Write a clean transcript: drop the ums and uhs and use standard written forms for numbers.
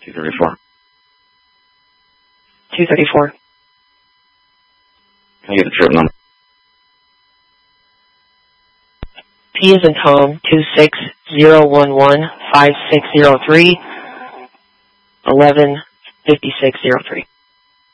234. 234. Can I get the trip number? P as in Tom, 26011-5603, 115603.